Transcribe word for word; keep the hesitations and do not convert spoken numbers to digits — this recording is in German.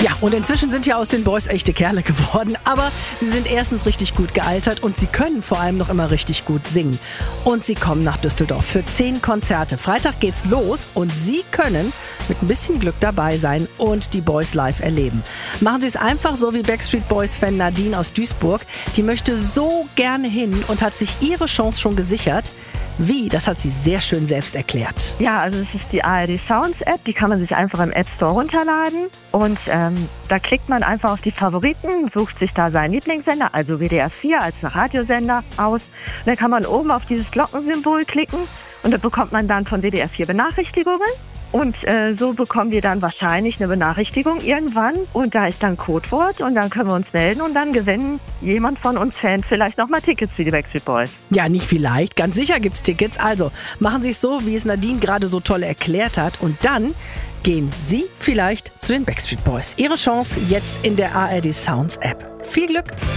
Ja, und inzwischen sind ja aus den Boys echte Kerle geworden, aber sie sind erstens richtig gut gealtert und sie können vor allem noch immer richtig gut singen. Und sie kommen nach Düsseldorf für zehn Konzerte. Freitag geht's los und Sie können mit ein bisschen Glück dabei sein und die Boys live erleben. Machen Sie es einfach so wie Backstreet Boys-Fan Nadine aus Duisburg. Die möchte so gerne hin und hat sich ihre Chance schon gesichert. Wie? Das hat sie sehr schön selbst erklärt. Ja, also es ist die A R D Sounds App, die kann man sich einfach im App Store runterladen und ähm, da klickt man einfach auf die Favoriten, sucht sich da seinen Lieblingssender, also W D R vier als Radiosender aus. Und dann kann man oben auf dieses Glockensymbol klicken und da bekommt man dann von W D R vier Benachrichtigungen. Und äh, so bekommen wir dann wahrscheinlich eine Benachrichtigung irgendwann und da ist dann Codewort und dann können wir uns melden und dann gewinnen jemand von uns Fans vielleicht nochmal Tickets für die Backstreet Boys. Ja, nicht vielleicht, ganz sicher gibt's Tickets. Also machen Sie es so, wie es Nadine gerade so toll erklärt hat und dann gehen Sie vielleicht zu den Backstreet Boys. Ihre Chance jetzt in der A R D Sounds App. Viel Glück!